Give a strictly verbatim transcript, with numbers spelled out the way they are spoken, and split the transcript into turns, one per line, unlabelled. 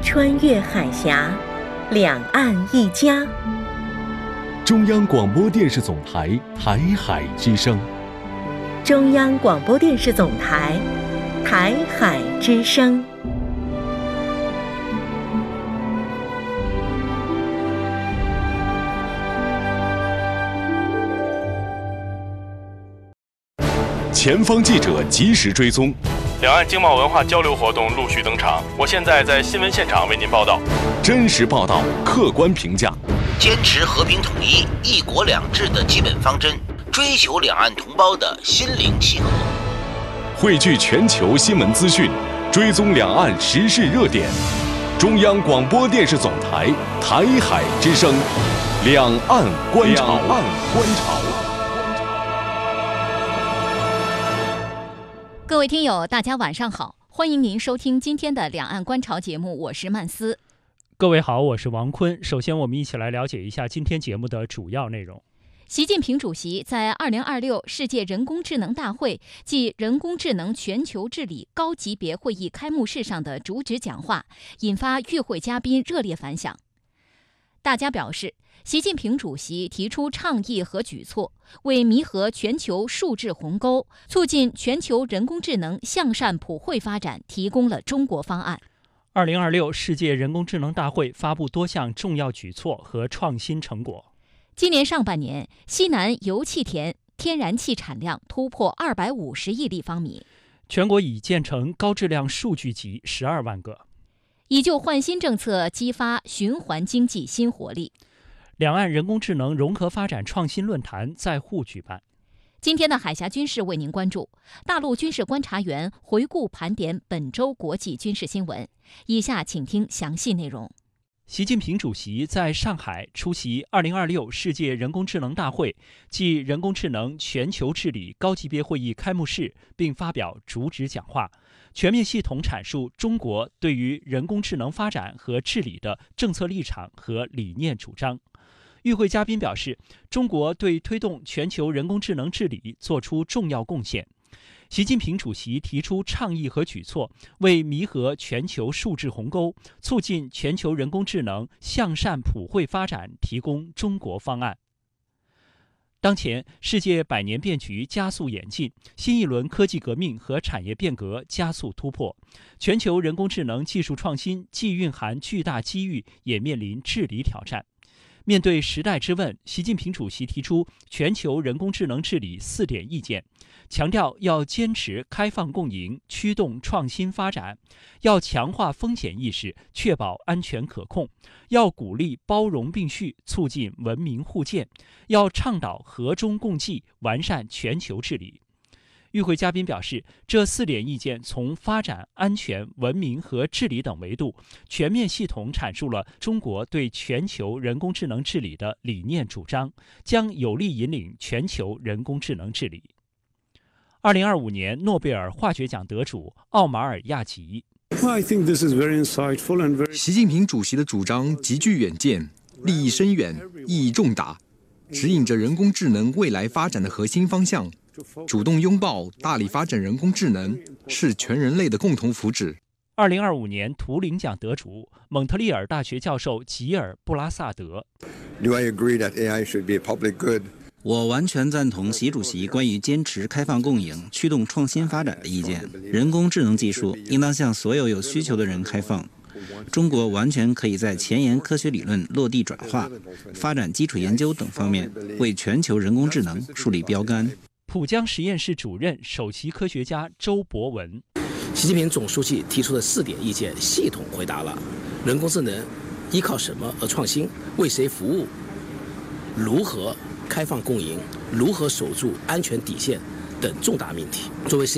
穿越海峡，两岸一家。
中央广播电视总台台海之声。
中央广播电视总台台海之声。
前方记者及时追踪，
两岸经贸文化交流活动陆续登场。我现在在新闻现场为您报道，
真实报道，客观评价，
坚持和平统一、一国两制的基本方针，追求两岸同胞的心灵契合，
汇聚全球新闻资讯，追踪两岸时事热点。中央广播电视总台台海之声，两岸观察。两岸观察。
各位听友，大家晚上好，欢迎您收听今天的两岸观潮节目，我是曼斯。
各位好，我是王坤。首先我们一起来了解一下今天节目的主要内容。
习近平主席在二零二六世界人工智能大会暨人工智能全球治理高级别会议开幕式上的主旨讲话，引发与会嘉宾热烈反响。大家表示，习近平主席提出倡议和举措，为弥合全球数字鸿沟，促进全球人工智能向善普惠发展提供了中国方案。
二零二六世界人工智能大会发布多项重要举措和创新成果。
今年上半年，西南油气田天然气产量突破二百五十亿立方米，
全国已建成高质量数据集十二万个。
以旧换新政策激发循环经济新活力。
两岸人工智能融合发展创新论坛在沪举办。
今天的海峡军事为您关注，大陆军事观察员回顾盘点本周国际军事新闻。以下请听详细内容。
习近平主席在上海出席二零二六世界人工智能大会暨人工智能全球治理高级别会议开幕式，并发表主旨讲话，全面系统阐述中国对于人工智能发展和治理的政策立场和理念主张。与会嘉宾表示，中国对推动全球人工智能治理作出重要贡献。习近平主席提出倡议和举措，为弥合全球数字鸿沟，促进全球人工智能向善普惠发展提供中国方案。当前，世界百年变局加速演进，新一轮科技革命和产业变革加速突破，全球人工智能技术创新既蕴含巨大机遇，也面临治理挑战。面对时代之问，习近平主席提出全球人工智能治理四点意见，强调要坚持开放共赢，驱动创新发展；要强化风险意识，确保安全可控；要鼓励包容并蓄，促进文明互鉴；要倡导和衷共济，完善全球治理。与会嘉宾表示，这四点意见从发展、安全、文明和治理等维度，全面系统阐述了中国对全球人工智能治理的理念主张，将有力引领全球人工智能治理。二零二五年诺贝尔化学奖得主奥马尔亚吉。
习近平主席的主张极具远见，立意深远，意义重大，指引着人工智能未来发展的核心方向。主动拥抱、大力发展人工智能，是全人类的共同福祉。
二零二五年图灵奖得主蒙特利尔大学教授吉尔布拉萨德。
Do I agree that A I should be a public good?
我完全赞同习主席关于坚持开放共赢、驱动创新发展的意见。人工智能技术应当向所有有需求的人开放。中国完全可以在前沿科学理论落地转化、发展基础研究等方面，为全球人工智能树立标杆。
浦江实验室主任、首席科学家周博文。
习近平总书记提出的四点意见，系统回答了人工智能依靠什么而创新、为谁服务、如何开放共赢、如何守住安全底线等重大命题。作为实验